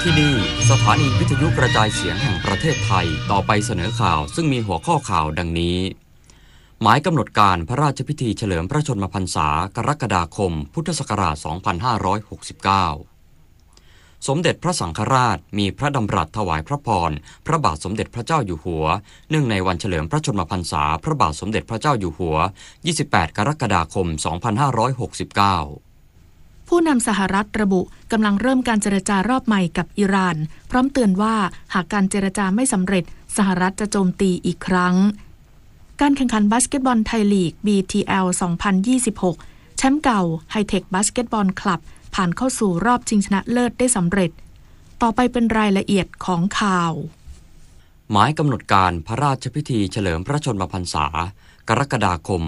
ที่นี่สถานีวิทยุกระจายเสียงแห่งประเทศไทยต่อไปเสนอข่าวซึ่งมีหัวข้อข่าวดังนี้หมายกำหนดการพระราชพิธีเฉลิมพระชนมพรรษากรกฎาคมพุทธศักราช 2569 สมเด็จพระสังฆราชมีพระดำรัสถวายพระพรพระบาทสมเด็จพระเจ้าอยู่หัวเนื่องในวันเฉลิมพระชนมพรรษาพระบาทสมเด็จพระเจ้าอยู่หัว 28 กรกฎาคม 2569 ผู้นำสหรัฐระบุกำลังเริ่มการเจรจารอบใหม่กับอิหร่านพร้อมเตือนว่าหากการเจรจาไม่สำเร็จสหรัฐจะโจมตีอีกครั้งการแข่งขันบาสเกตบอลไทยลีก BTL 2026 แชมป์เก่าไฮเทคบาสเกตบอลคลับผ่านเข้าสู่รอบชิงชนะเลิศได้สำเร็จต่อไปเป็นรายละเอียดของข่าวหมายกำหนดการพระราชพิธีเฉลิมพระชนมพรรษากรกฎาคม